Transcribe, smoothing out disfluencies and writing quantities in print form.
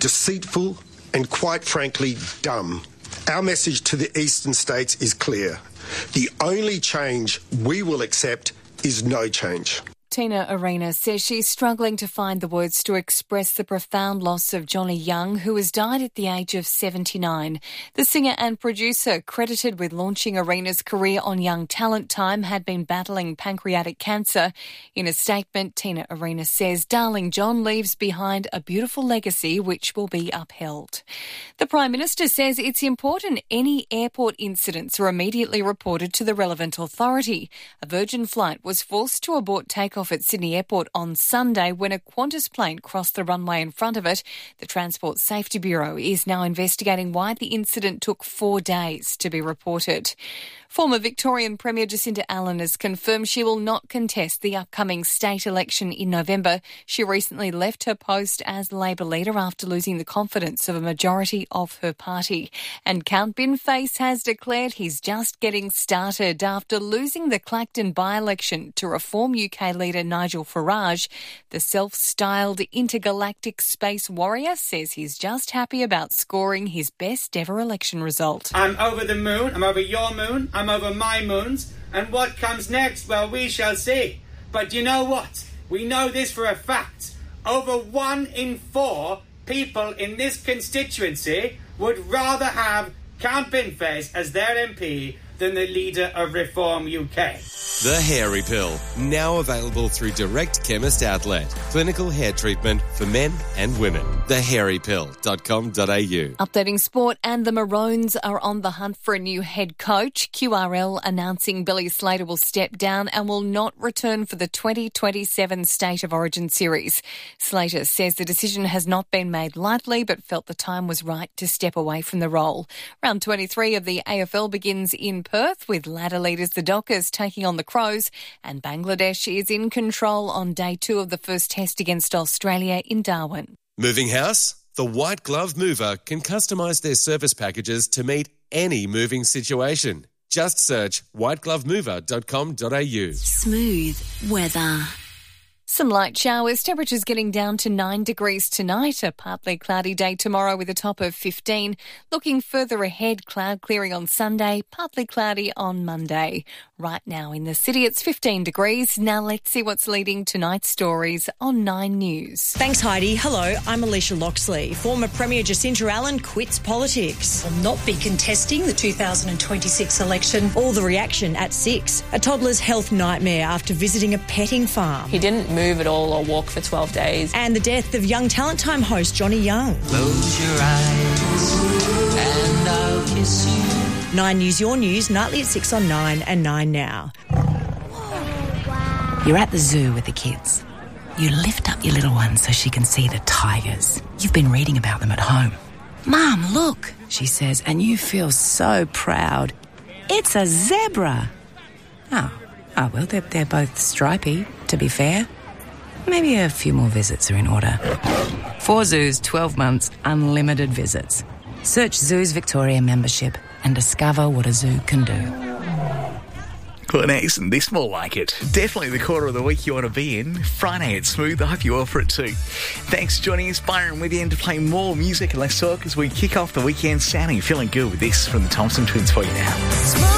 deceitful and, quite frankly, dumb. Our message to the eastern states is clear. The only change we will accept is no change. Tina Arena says she's struggling to find the words to express the profound loss of Johnny Young, who has died at the age of 79. The singer and producer, credited with launching Arena's career on Young Talent Time, had been battling pancreatic cancer. In a statement, Tina Arena says darling John leaves behind a beautiful legacy which will be upheld. The Prime Minister says it's important any airport incidents are immediately reported to the relevant authority. A Virgin flight was forced to abort takeoff at Sydney Airport on Sunday when a Qantas plane crossed the runway in front of it. The Transport Safety Bureau is now investigating why the incident took 4 days to be reported. Former Victorian Premier Jacinta Allen has confirmed she will not contest the upcoming state election in November. She recently left her post as Labor leader after losing the confidence of a majority of her party. And Count Binface has declared he's just getting started after losing the Clacton by-election to Reform UK leader Nigel Farage. The self-styled intergalactic space warrior says he's just happy about scoring his best ever election result. I'm over the moon, I'm over your moon, I'm over my moons, and what comes next, well, we shall see. But you know what? We know this for a fact. Over 1 in 4 people in this constituency would rather have Count Binface as their MP than the leader of Reform UK. The Hairy Pill, now available through Direct Chemist Outlet. Clinical hair treatment for men and women. thehairypill.com.au. Updating sport, and the Maroons are on the hunt for a new head coach. QRL announcing Billy Slater will step down and will not return for the 2027 State of Origin series. Slater says the decision has not been made lightly, but felt the time was right to step away from the role. Round 23 of the AFL begins in Perth, with ladder leaders the Dockers taking on the Crows, and Bangladesh is in control on day 2 of the first test against Australia in Darwin. Moving house? The White Glove Mover can customise their service packages to meet any moving situation. Just search whiteglovemover.com.au. Smooth weather. Some light showers, temperatures getting down to 9 degrees tonight, a partly cloudy day tomorrow with a top of 15. Looking further ahead, cloud clearing on Sunday, partly cloudy on Monday. Right now in the city, it's 15 degrees. Now let's see what's leading tonight's stories on 9 News. Thanks, Heidi. Hello, I'm Alicia Loxley. Former Premier Jacinta Allen quits politics. Will not be contesting the 2026 election. All the reaction at 6. A toddler's health nightmare after visiting a petting farm. He didn't move at all or walk for 12 days. And the death of Young Talent Time host Johnny Young. Close your eyes and I'll kiss you. 9 News, your news, nightly at 6 on 9 and 9 now. You're at the zoo with the kids. You lift up your little one so she can see the tigers. You've been reading about them at home. Mum, look, she says, and you feel so proud. It's a zebra. Oh, well, they're both stripy, to be fair. Maybe a few more visits are in order. 4 zoos, 12 months, unlimited visits. Search Zoos Victoria membership and discover what a zoo can do. Well, now, isn't this more like it? Definitely the quarter of the week you want to be in. Friday at Smooth. I hope you're all for it too. Thanks for joining us. Byron with you and to play more music and less talk as we kick off the weekend sounding feeling good with this from the Thompson Twins for you now.